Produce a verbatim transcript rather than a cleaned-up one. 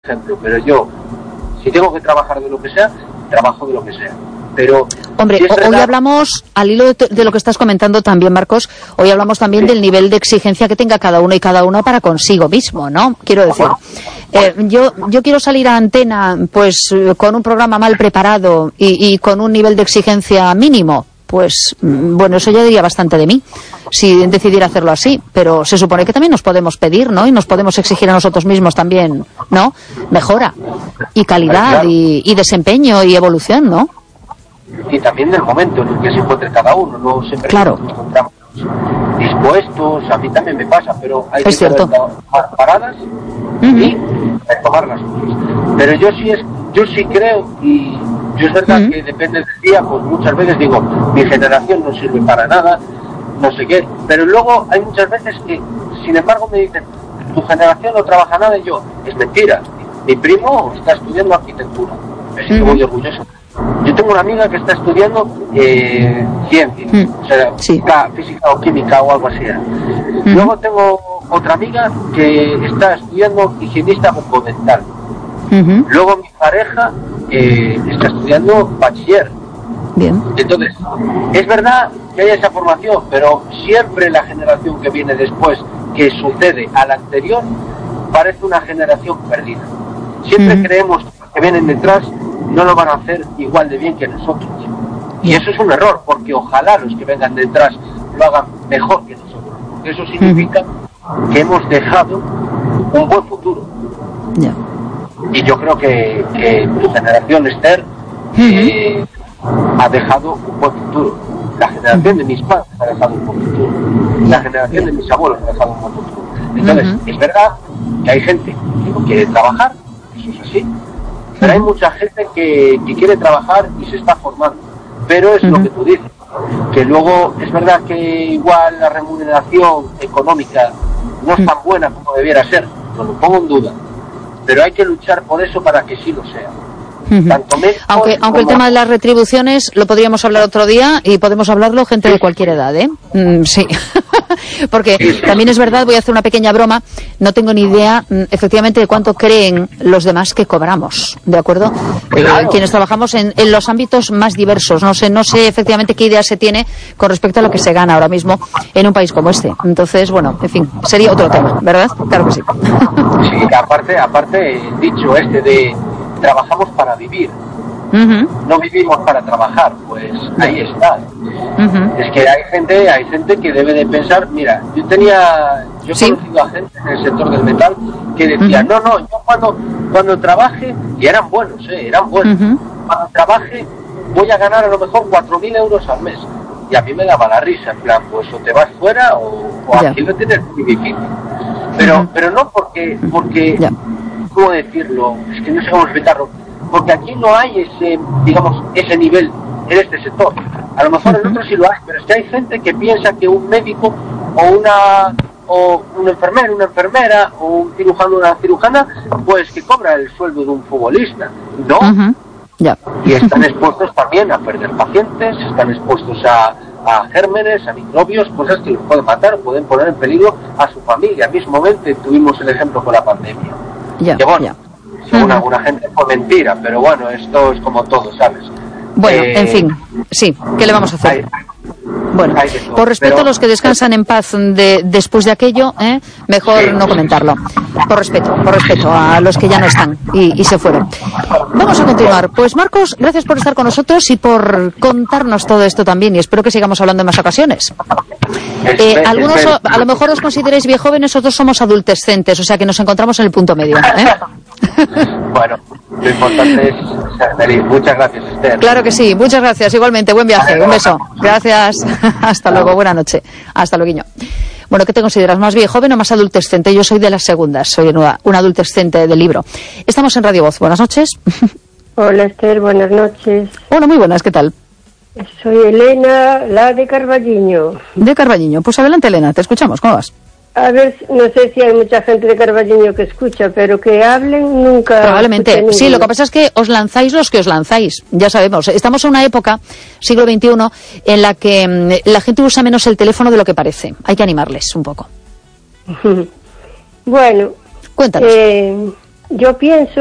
ejemplo, pero yo, si tengo que trabajar de lo que sea, trabajo de lo que sea. Pero hombre, si es hoy verdad... hablamos, al hilo de, de lo que estás comentando también, Marcos, hoy hablamos también sí. del nivel de exigencia que tenga cada uno y cada una para consigo mismo, ¿no? Quiero decir, eh, yo yo quiero salir a antena pues con un programa mal preparado y, y con un nivel de exigencia mínimo, pues bueno, eso ya diría bastante de mí, si decidiera hacerlo así, pero se supone que también nos podemos pedir, ¿no? Y nos podemos exigir a nosotros mismos también, ¿no? Mejora y calidad y, y desempeño y evolución, ¿no? Y también del momento en el que se encuentre cada uno, no siempre claro. nos encontramos dispuestos, a mí también me pasa, pero hay es que cierto. estar paradas uh-huh. y retomar las cosas. Pero yo sí es, yo sí creo, y yo es verdad uh-huh. que depende del día, pues muchas veces digo, mi generación no sirve para nada, no sé qué, pero luego hay muchas veces que, sin embargo, me dicen, tu generación no trabaja nada, y yo, es mentira, mi primo está estudiando arquitectura, me siento uh-huh. muy orgulloso. Yo tengo una amiga que está estudiando eh, ciencia, mm, o sea, sí. física, física o química o algo así. Mm. Luego tengo otra amiga que está estudiando higienista bucodental. Mm-hmm. Luego mi pareja eh, está estudiando bachiller. Bien. Entonces, es verdad que hay esa formación, pero siempre la generación que viene después, que sucede a la anterior, parece una generación perdida. Siempre mm. creemos que vienen detrás no lo van a hacer igual de bien que nosotros. Y eso es un error, porque ojalá los que vengan detrás lo hagan mejor que nosotros. Porque eso significa uh-huh. que hemos dejado un buen futuro. Yeah. Y yo creo que, que tu generación, Esther, uh-huh. eh, ha dejado un buen futuro. La generación uh-huh. de mis padres ha dejado un buen futuro. La generación de mis abuelos ha dejado un buen futuro. Entonces, uh-huh. es verdad que hay gente que no quiere trabajar, eso es así. Pero hay mucha gente que, que quiere trabajar y se está formando. Pero es uh-huh. lo que tú dices, que luego es verdad que igual la remuneración económica no es tan buena como debiera ser, no lo pongo en duda. Pero hay que luchar por eso para que sí lo sea. Uh-huh. Tanto aunque aunque el tema de las retribuciones lo podríamos hablar otro día y podemos hablarlo gente sí. de cualquier edad, ¿eh? Mm, sí. Porque sí, sí. también es verdad, voy a hacer una pequeña broma, no tengo ni idea efectivamente de cuánto creen los demás que cobramos, ¿de acuerdo? Claro. Eh, quienes trabajamos en, en los ámbitos más diversos, no sé, no sé efectivamente qué idea se tiene con respecto a lo que se gana ahora mismo en un país como este. Entonces, bueno, en fin, sería otro tema, ¿verdad? Claro que sí. Sí, aparte, aparte, dicho este de trabajamos para vivir, uh-huh. no vivimos para trabajar, pues ahí está. Uh-huh. Es que hay gente, hay gente que debe de pensar, mira, yo tenía, yo he ¿Sí? conocido a gente en el sector del metal que decía, uh-huh. no, no, yo cuando, cuando trabaje, y eran buenos, eh, eran buenos, uh-huh. cuando trabaje voy a ganar a lo mejor cuatro mil euros al mes. Y a mí me daba la risa, en plan, pues o te vas fuera o, o aquí lo tienes muy difícil. Pero, uh-huh. pero no porque, porque yeah. ¿cómo decirlo? Es que no sé cómo explicarlo. Porque aquí no hay ese, digamos, ese nivel en este sector. A lo mejor en otros sí lo hay, pero es que hay gente que piensa que un médico o una o un enfermero, una enfermera o un cirujano, una cirujana, pues que cobra el sueldo de un futbolista. No. Uh-huh. Yeah. Y están expuestos también a perder pacientes, están expuestos a, a gérmenes, a microbios, cosas que los pueden matar, pueden poner en peligro a su familia. Mismamente tuvimos el ejemplo con la pandemia. Yeah, que bueno, yeah. según uh-huh. alguna gente fue mentira, pero bueno, esto es como todo, ¿sabes? Bueno, eh, en fin, sí, ¿qué le vamos a hacer? Hay, bueno, hay todo, por respeto pero, a los que descansan en paz de, después de aquello, ¿eh? mejor sí, no comentarlo. Por respeto, por respeto a los que ya no están y, y se fueron. Vamos a continuar. Pues Marcos, gracias por estar con nosotros y por contarnos todo esto también, y espero que sigamos hablando en más ocasiones. Eh, algunos o, a lo mejor os consideréis viejóvenes, otros somos adultescentes, o sea que nos encontramos en el punto medio, ¿eh? Bueno, lo importante es ser feliz. Muchas gracias, Esther. Claro que sí, muchas gracias, igualmente, buen viaje, un beso. Gracias, hasta luego, buena noche, hasta luego. Bueno, ¿qué te consideras, más viejoven o más adultescente? Yo soy de las segundas, soy una, una adultescente del libro. Estamos en Radio Voz, buenas noches. Hola, Esther, buenas noches. Hola, muy buenas, ¿qué tal? Soy Elena, la de Carballiño. De Carballiño, pues adelante, Elena, te escuchamos, ¿cómo vas? A ver, no sé si hay mucha gente de Carballiño que escucha, pero que hablen nunca. Probablemente, sí, lo que pasa es que os lanzáis los que os lanzáis, ya sabemos. Estamos en una época, siglo veintiuno, en la que mmm, la gente usa menos el teléfono de lo que parece. Hay que animarles un poco. Bueno, cuéntanos. Eh, yo pienso